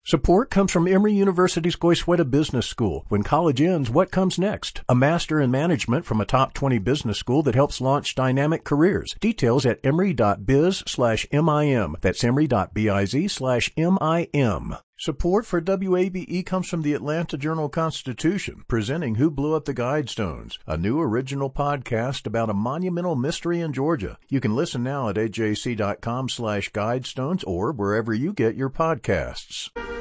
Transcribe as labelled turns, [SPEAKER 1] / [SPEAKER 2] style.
[SPEAKER 1] Support comes from Emory University's Goizueta Business School. When college ends, what comes next? A master in management from a top 20 business school that helps launch dynamic careers. Details at emory.biz/MIM. That's emory.biz/MIM. Support for WABE comes from the Atlanta Journal-Constitution, presenting Who Blew Up the Guidestones, a new original podcast about a monumental mystery in Georgia. You can listen now at ajc.com/guidestones or wherever you get your podcasts.